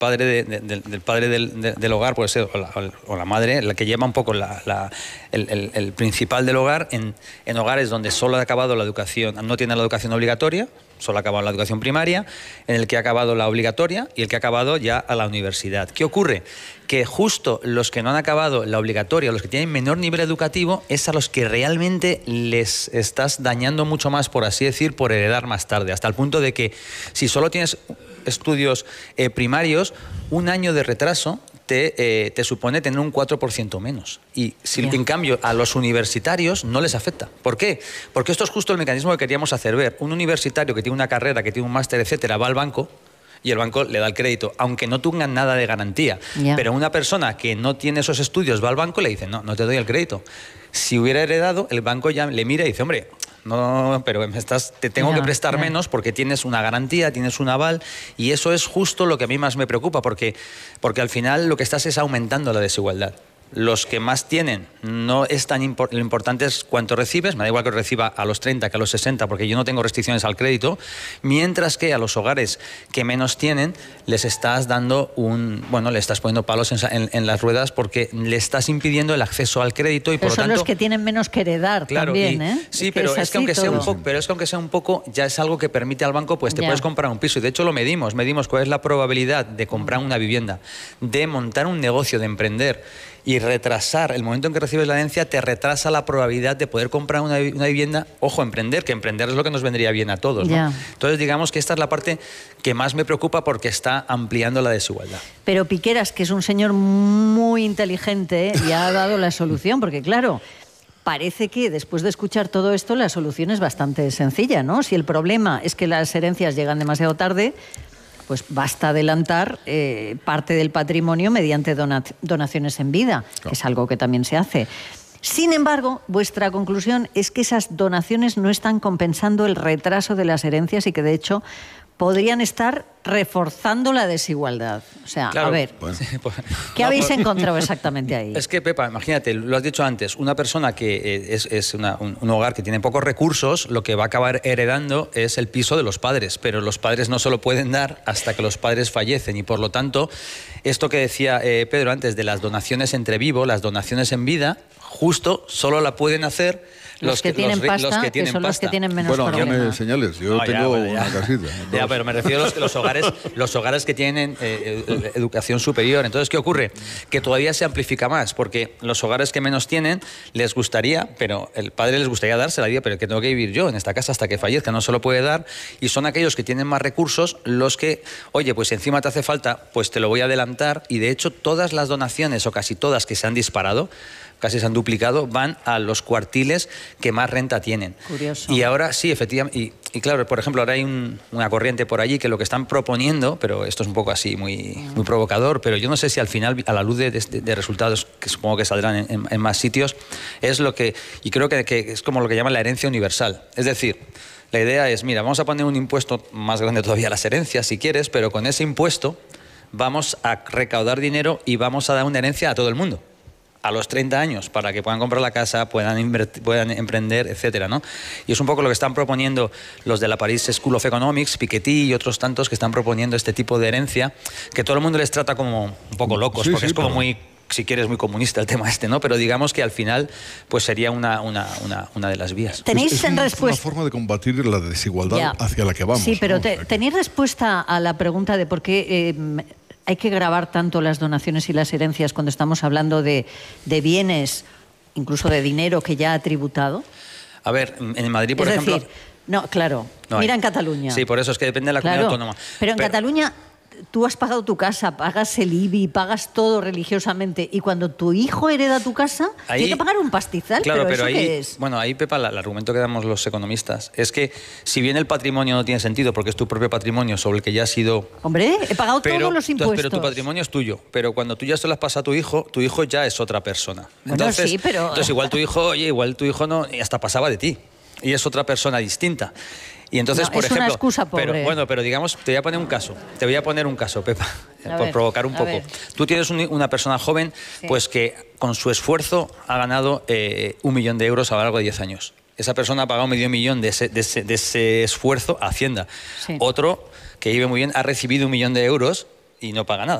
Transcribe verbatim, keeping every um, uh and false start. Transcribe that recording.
padre de, de, de, del padre del, de, del hogar, puede ser, o la, o la madre, la que lleva un poco la, la, el, el, el principal del hogar en, en hogares donde solo ha acabado la educación, no tiene la educación obligatoria, solo ha acabado la educación primaria, en el que ha acabado la obligatoria y el que ha acabado ya a la universidad. ¿Qué ocurre? Que justo los que no han acabado la obligatoria, los que tienen menor nivel educativo, es a los que realmente les estás dañando mucho más, por así decir, por heredar más tarde, hasta el punto de que si solo tienes estudios eh, primarios, un año de retraso te, eh, te supone tener un cuatro por ciento menos. Y si, yeah. en cambio a los universitarios no les afecta. ¿Por qué? Porque esto es justo el mecanismo que queríamos hacer ver. Un universitario que tiene una carrera, que tiene un máster, etcétera, va al banco y el banco le da el crédito, aunque no tengan nada de garantía. Yeah. Pero una persona que no tiene esos estudios va al banco y le dice, no, no te doy el crédito. Si hubiera heredado, el banco ya le mira y dice, hombre, no, pero me estás, te tengo no, que prestar no. menos porque tienes una garantía, tienes un aval, y eso es justo lo que a mí más me preocupa, porque, porque al final lo que estás es aumentando la desigualdad. Los que más tienen no es tan impor- lo importante es cuánto recibes, me da igual que reciba a los treinta que a los sesenta, porque yo no tengo restricciones al crédito, mientras que a los hogares que menos tienen les estás dando un, bueno, le estás poniendo palos en, en, en las ruedas porque le estás impidiendo el acceso al crédito y pero por son lo tanto los que tienen menos que heredar, claro, también, y, ¿eh? Sí, es pero que es, es que aunque todo. sea un poco, pero es que aunque sea un poco ya es algo que permite al banco, pues te ya. puedes comprar un piso y de hecho lo medimos, medimos cuál es la probabilidad de comprar una vivienda, de montar un negocio, de emprender. Y retrasar, el momento en que recibes la herencia te retrasa la probabilidad de poder comprar una, una vivienda. Ojo, emprender, que emprender es lo que nos vendría bien a todos, ¿no? Ya. Entonces digamos que esta es la parte que más me preocupa porque está ampliando la desigualdad. Pero Piqueras, que es un señor muy inteligente, ya ha dado la solución, porque claro, parece que después de escuchar todo esto la solución es bastante sencilla, ¿no? Si el problema es que las herencias llegan demasiado tarde, pues basta adelantar eh, parte del patrimonio mediante donat- donaciones en vida, claro. que es algo que también se hace. Sin embargo, vuestra conclusión es que esas donaciones no están compensando el retraso de las herencias y que, de hecho, podrían estar reforzando la desigualdad. O sea, claro, a ver, bueno. ¿qué no, habéis pues, encontrado exactamente ahí? Es que, Pepa, imagínate, lo has dicho antes, una persona que es, es una, un, un hogar que tiene pocos recursos, lo que va a acabar heredando es el piso de los padres, pero los padres no se lo pueden dar hasta que los padres fallecen y, por lo tanto, esto que decía eh, Pedro antes de las donaciones entre vivos, las donaciones en vida, justo solo la pueden hacer Los, los que, que tienen los, pasta, los que, tienen que son pasta. Los que tienen menos bueno, problemas. Bueno, señales, yo no, tengo ya, bueno, una casita. Ya, pero me refiero a los, los, hogares, los hogares que tienen eh, educación superior. Entonces, ¿qué ocurre? Que todavía se amplifica más, porque los hogares que menos tienen les gustaría, pero el padre les gustaría darse la vida, pero que tengo que vivir yo en esta casa hasta que fallezca, no se lo puede dar, y son aquellos que tienen más recursos los que, oye, pues encima te hace falta, pues te lo voy a adelantar, y de hecho todas las donaciones, o casi todas que se han disparado, casi se han duplicado, van a los cuartiles que más renta tienen. Curioso. Y ahora sí, efectivamente, y, y claro, por ejemplo, ahora hay un, una corriente por allí que lo que están proponiendo, pero esto es un poco así, muy, muy provocador, pero yo no sé si al final, a la luz de, de, de resultados que supongo que saldrán en, en, en más sitios, es lo que, y creo que, que es como lo que llaman la herencia universal. Es decir, la idea es, mira, vamos a poner un impuesto más grande todavía a las herencias, si quieres, pero con ese impuesto vamos a recaudar dinero y vamos a dar una herencia a todo el mundo a los treinta años, para que puedan comprar la casa, puedan, invertir, puedan emprender, etcétera, ¿no? Y es un poco lo que están proponiendo los de la Paris School of Economics, Piketty y otros tantos que están proponiendo este tipo de herencia, que todo el mundo les trata como un poco locos, sí, porque sí, es como pero... muy, si quieres, muy comunista el tema este, ¿no? Pero digamos que al final pues sería una, una, una, una de las vías. ¿Tenéis es, es una, respuesta? una forma de combatir la desigualdad ya. hacia la que vamos. Sí, pero ¿no? te, ¿tenéis respuesta a la pregunta de por qué eh, hay que gravar tanto las donaciones y las herencias cuando estamos hablando de, de bienes, incluso de dinero que ya ha tributado? A ver, en Madrid, por es ejemplo... Decir, no, claro, no mira hay. en Cataluña. Sí, por eso es que depende de la claro, comunidad autónoma. Pero en pero... Cataluña tú has pagado tu casa, pagas el I B I, pagas todo religiosamente, y cuando tu hijo hereda tu casa, ahí, tiene que pagar un pastizal. Claro, pero, pero ¿eso ahí, qué es? Bueno, ahí, Pepa, el argumento que damos los economistas es que si bien el patrimonio no tiene sentido porque es tu propio patrimonio sobre el que ya has sido... Hombre, he pagado pero, todos los impuestos. Pero tu patrimonio es tuyo, pero cuando tú ya se lo has pasado a tu hijo, tu hijo ya es otra persona. Bueno, entonces, sí, pero... entonces igual tu hijo, oye, igual tu hijo no, hasta pasaba de ti, y es otra persona distinta. Y entonces, no, por es ejemplo, una excusa pobre. Pero, bueno, pero digamos, te voy a poner un caso, te voy a poner un caso, Pepa, a por ver, provocar un poco. ver. Tú tienes un, una persona joven, sí. pues que con su esfuerzo ha ganado eh, un millón de euros a lo largo de diez años. Esa persona ha pagado medio millón de ese, de ese, de ese esfuerzo a Hacienda. Sí. Otro, que vive muy bien, ha recibido un millón de euros y no paga nada.